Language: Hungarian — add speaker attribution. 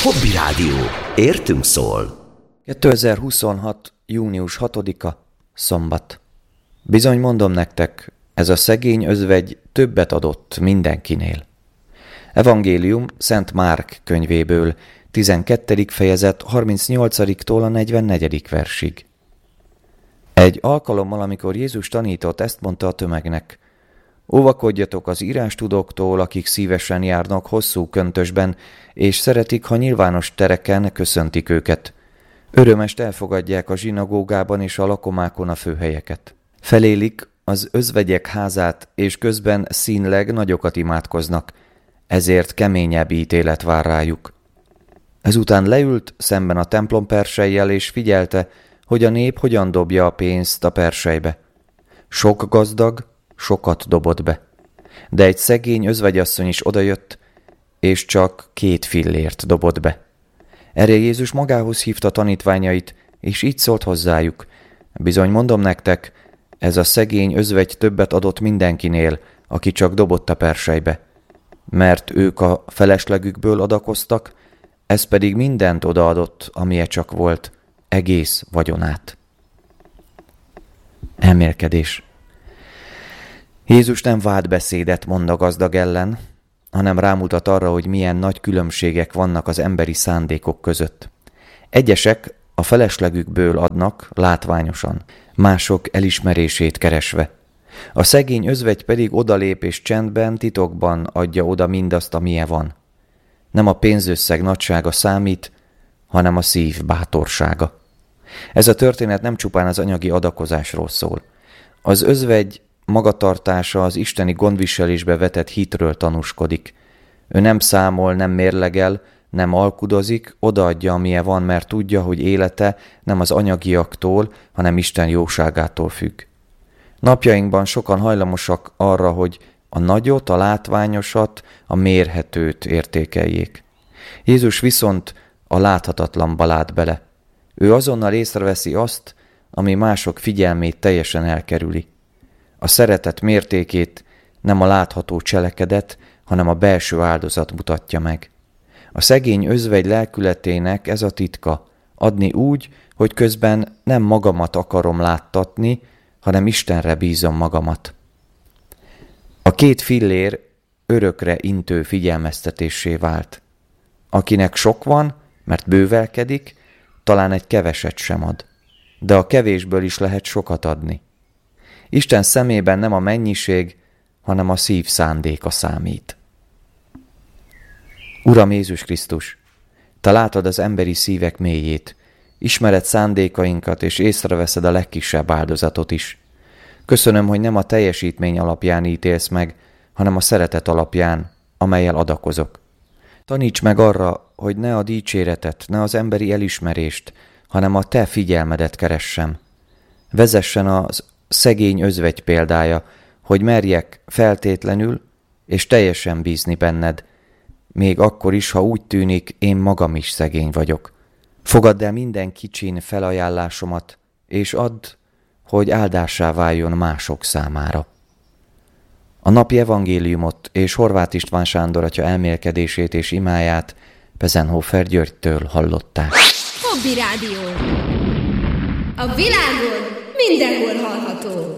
Speaker 1: Hobby Rádió. Értünk szól.
Speaker 2: 2026. június 6-a, szombat. Bizony mondom nektek, ez a szegény özvegy többet adott mindenkinél. Evangélium Szent Márk könyvéből, 12. fejezet 38-tól a 44. versig. Egy alkalommal, amikor Jézus tanított, ezt mondta a tömegnek: óvakodjatok az írástudóktól, akik szívesen járnak hosszú köntösben, és szeretik, ha nyilvános tereken köszöntik őket. Örömest elfogadják a zsinagógában és a lakomákon a főhelyeket. Felélik az özvegyek házát, és közben színleg nagyokat imádkoznak, ezért keményebb ítélet vár rájuk. Ezután leült szemben a templom persejjel, és figyelte, hogy a nép hogyan dobja a pénzt a persejbe. Sok gazdag sokat dobott be, de egy szegény özvegyasszony is odajött, és csak 2 fillért dobott be. Erre Jézus magához hívta tanítványait, és így szólt hozzájuk: bizony mondom nektek, ez a szegény özvegy többet adott mindenkinél, aki csak dobott a persejbe. Mert ők a feleslegükből adakoztak, ez pedig mindent odaadott, amilyen csak volt, egész vagyonát. Elmélkedés. Jézus nem vádbeszédet mond a gazdag ellen, hanem rámutat arra, hogy milyen nagy különbségek vannak az emberi szándékok között. Egyesek a feleslegükből adnak látványosan, mások elismerését keresve. A szegény özvegy pedig odalép és csendben, titokban adja oda mindazt, amilyen van. Nem a pénzösszeg nagysága számít, hanem a szív bátorsága. Ez a történet nem csupán az anyagi adakozásról szól. Az özvegy magatartása az isteni gondviselésbe vetett hitről tanúskodik. Ő nem számol, nem mérlegel, nem alkudozik, odaadja, amilyen van, mert tudja, hogy élete nem az anyagiaktól, hanem Isten jóságától függ. Napjainkban sokan hajlamosak arra, hogy a nagyot, a látványosat, a mérhetőt értékeljék. Jézus viszont a láthatatlanba lát bele. Ő azonnal észreveszi azt, ami mások figyelmét teljesen elkerüli. A szeretet mértékét nem a látható cselekedet, hanem a belső áldozat mutatja meg. A szegény özvegy lelkületének ez a titka: adni úgy, hogy közben nem magamat akarom láttatni, hanem Istenre bízom magamat. A 2 fillér örökre intő figyelmeztetésé vált. Akinek sok van, mert bővelkedik, talán egy keveset sem ad, de a kevésből is lehet sokat adni. Isten szemében nem a mennyiség, hanem a szív szándéka számít. Uram Jézus Krisztus, Te látod az emberi szívek mélyét, ismered szándékainkat, és észreveszed a legkisebb áldozatot is. Köszönöm, hogy nem a teljesítmény alapján ítélsz meg, hanem a szeretet alapján, amellyel adakozok. Taníts meg arra, hogy ne a dicséretet, ne az emberi elismerést, hanem a Te figyelmedet keressem. Vezessen az szegény özvegy példája, hogy merjek feltétlenül és teljesen bízni benned, még akkor is, ha úgy tűnik, én magam is szegény vagyok. Fogadd el minden kicsin felajánlásomat, és add, hogy áldássá váljon mások számára. A napi evangéliumot és Horváth István Sándor atya elmélkedését és imáját Pezenhofer Györgytől hallották.
Speaker 3: Hobby Rádió. A világon mindenhol hallható.